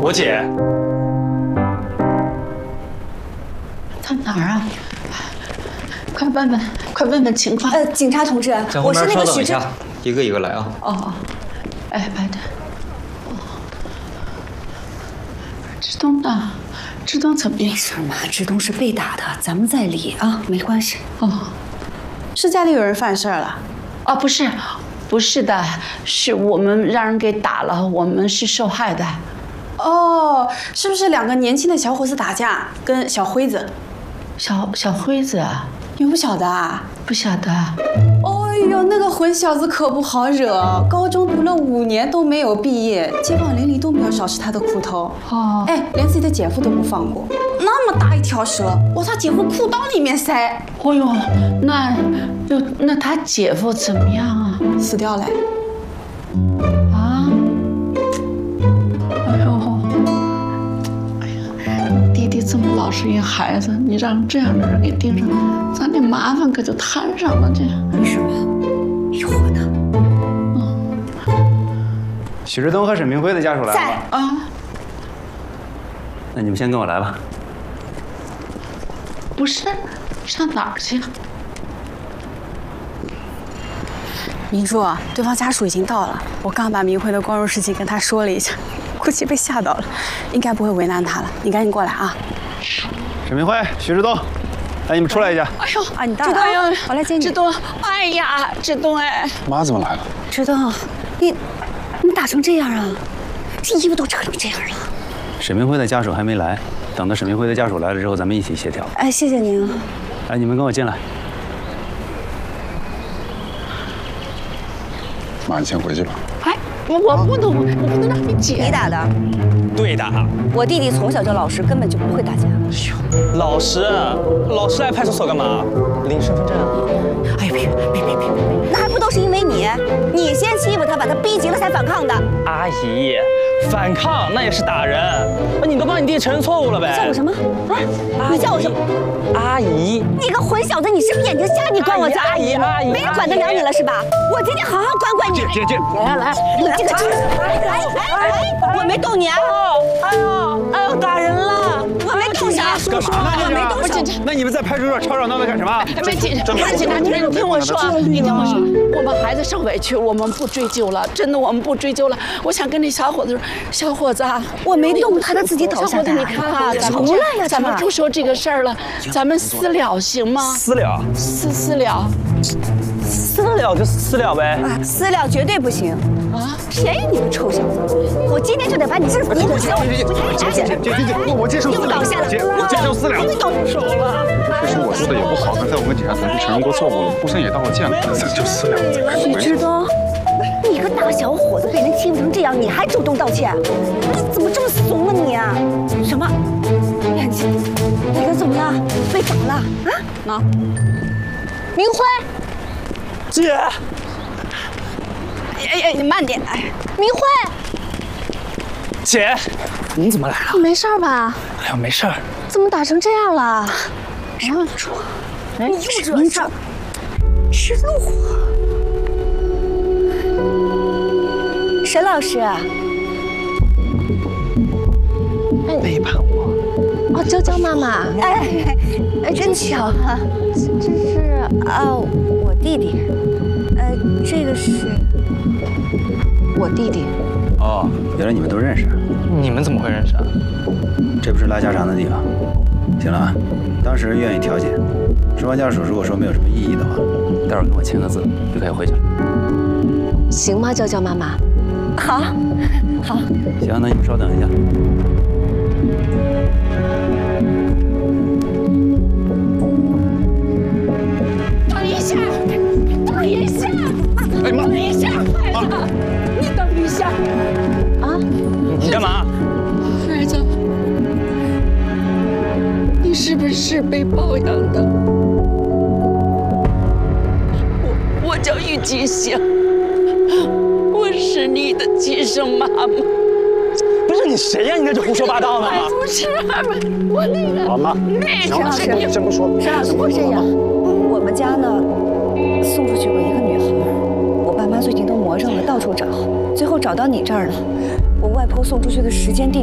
我姐在哪儿啊？快问问情况。 警察同志， 在后面稍我是那个许志。 等一下，一个一个来啊。 哦，哎，白的。哦，志东呢？志东怎么样？ 没事嘛，志东是被打的，咱们再理啊，没关系。 哦， 是家里有人犯事儿了？ 哦，不是的，是我们让人给打了，我们是受害的。 哦，是不是两个年轻的小伙子打架，跟小辉子？ 小辉子啊？ 你不晓得啊？ 不晓得。 哎呦，那个混小子可不好惹，高中读了5年都没有毕业，街坊邻里都没有少吃他的苦头。 哦， 哎，连自己的姐夫都不放过，那么大一条蛇，往他姐夫裤裆里面塞。 哦呦，那他姐夫怎么样啊？ 死掉了。 啊？哎呀，弟弟这么老实一孩子，你让这样的人给盯上，咱这麻烦可就摊上了。这没事吧？有我呢。 许志东和沈明辉的家属来了吗？ 啊， 那你们先跟我来吧。 不是，上哪儿去？ 明珠，对方家属已经到了，我刚把明辉的光荣事迹跟他说了一下，估计被吓到了，应该不会为难他了。你赶紧过来啊！ 沈明辉、许志东，来，你们出来一下。 哎呦， 啊，你到了，我来接你。 志东，哎呀，志东哎， 妈怎么来了？ 志东，你打成这样啊？这衣服都扯成这样了。 沈明辉的家属还没来，等到沈明辉的家属来了之后，咱们一起协调。 哎，谢谢您啊。 来，你们跟我进来。 妈，你先回去吧。 哎，我不能让你姐。 你打的？ 对的， 我弟弟从小就老实，根本就不会打架。 老师来派出所干嘛？领身份证啊？ 哎呀，别，那还不都是因为你？你先欺负他，把他逼急了才反抗的。 阿姨，反抗那也是打人，你都帮你弟承认错误了呗？ 叫我什么？啊？你叫我什么？ 阿姨， 你个混小子，你是不是眼睛瞎？你管我叫阿姨？ 阿姨， 没人管得了你了是吧？我今天好好管管你。 姐， 来，你这个畜生！来，我没动你啊！ 哎呦，打人了！ 我没动你， 干嘛呢？ 我没动手。 那你们在派出所吵吵闹闹干什么？ 没警察，你听我说，我们孩子受委屈，我们不追究了，真的我们不追究了。我想跟那小伙子啊， 我没动他，他自己倒下的。 你看啊，咱们不说这个事儿了，咱们私了行吗？ 私了， 私了。 私了就私了呗。 私了绝对不行啊！便宜你个臭小子！我今天就得把你制服！你姐，我接受私了。姐，我接受私了。 手了。 其实我说的也不好，刚才我跟警察同志承认过错误了，互相也道过歉了，咱就私了。 许志东，你个大小伙子被人欺负成这样，你还主动道歉？你怎么这么怂啊你啊？什么？你可怎么了？被打了啊？ 那明辉。 姐， 哎，你慢点，哎， 明辉， 姐，你怎么来了？ 你没事吧？ 哎呦，没事儿。 怎么打成这样了？你又惹事儿，是怒火。沈老师， 背叛我。 哦，娇娇妈妈，哎，真巧啊！这是我弟弟，这个是我弟弟。 哦，原来你们都认识。 你们怎么会认识啊？ 这不是拉家常的地方。行了啊，当时愿意调解，说完家属如果说没有什么异议的话，待会儿跟我签个字就可以回去了。 行吗，娇娇妈妈？好。 行，那你们稍等一下。 等一下！ 哎妈！ 等一下！快了！你等一下！ 啊？ 你干嘛？ 孩子，你是不是被包养的？我叫郁金香，我是你的亲生妈妈。 不是你谁呀？你在这胡说八道呢？ 不是，我那个。 好妈， 那个是先不说。 沈老师不是这样，我们家呢送出去过一个女孩，我爸妈最近都魔怔了，到处找，最后找到你这儿了。我外婆送出去的时间地点